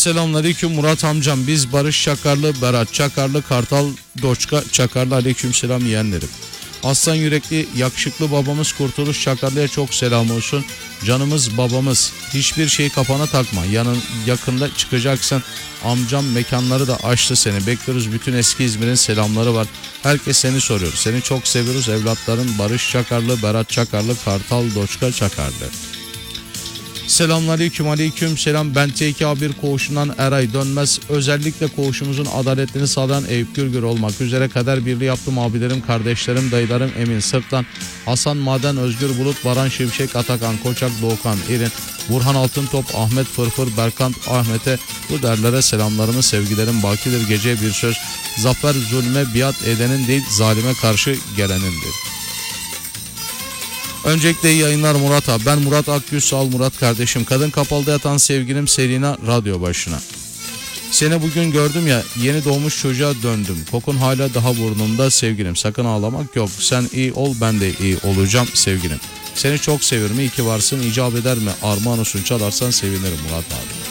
Selamünaleyküm Murat amcam. Biz Barış Çakarlı, Berat Çakarlı, Kartal Doçka Çakarlı aleykümselam yeğenlerim. Aslan yürekli yakışıklı babamız Kurtuluş Çakarlı'ya çok selam olsun. Canımız babamız. Hiçbir şeyi kafana takma. Yakında çıkacaksın. Amcam mekanları da açtı seni. Bekliyoruz. Bütün eski İzmir'in selamları var. Herkes seni soruyor. Seni çok seviyoruz evlatların. Barış Çakarlı, Berat Çakarlı, Kartal Doçka Çakarlı. Selamünaleyküm, aleyküm selam. Ben TK1 koğuşundan Eray Dönmez. Özellikle koğuşumuzun adaletini sağlayan Eyüp Gürgür olmak üzere kader birliği yaptım abilerim, kardeşlerim, dayılarım Emin Sırtlan, Hasan Maden, Özgür Bulut, Baran Şimşek, Atakan Koçak, Doğukan İrin, Burhan Altıntop, Ahmet Fırfır, Berkant Ahmet'e bu derlere selamlarımı, sevgilerim bakidir. Gece bir söz, zafer zulme biat edenin değil zalime karşı gelenindir. Öncelikle iyi yayınlar Murat abi. Ben Murat Akgüz, sağ ol Murat kardeşim. Kadın kapalıda yatan sevgilim Selina radyo başına. Seni bugün gördüm ya, yeni doğmuş çocuğa döndüm. Kokun hala daha burnumda sevgilim. Sakın ağlamak yok. Sen iyi ol, ben de iyi olacağım sevgilim. Seni çok seviyorum. İyi ki varsın. İcap eder mi? Armağan olsun, çalarsan sevinirim Murat abi.